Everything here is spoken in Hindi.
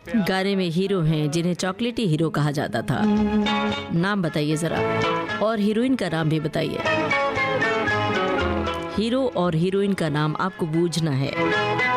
गाने में हीरो हैं जिन्हें चॉकलेटी हीरो कहा जाता था। नाम बताइए जरा, और हीरोइन का नाम भी बताइए। हीरो और हीरोइन का नाम आपको बूझना है।